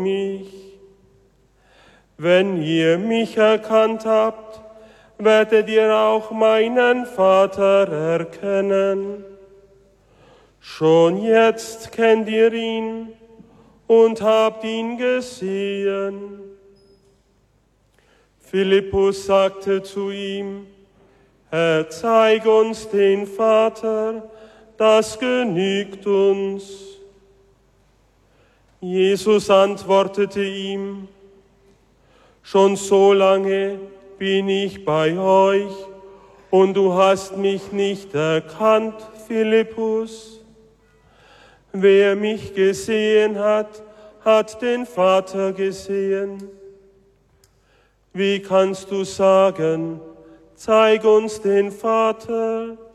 mich. Wenn ihr mich erkannt habt, werdet ihr auch meinen Vater erkennen. Schon jetzt kennt ihr ihn und habt ihn gesehen. Philippus sagte zu ihm: Herr, zeig uns den Vater, das genügt uns. Jesus antwortete ihm: Schon so lange bin ich bei euch und du hast mich nicht erkannt, Philippus. Wer mich gesehen hat, hat den Vater gesehen. Wie kannst du sagen, zeig uns den Vater?